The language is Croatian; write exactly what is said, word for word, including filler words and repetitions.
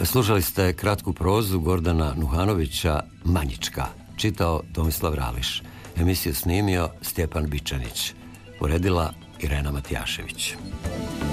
Slušali ste kratku prozu Gordana Nuhanovića Manjička, čitao Tomislav Rališ. Emisiju snimio Stjepan Bičanić. Uredila Irena Matijašević.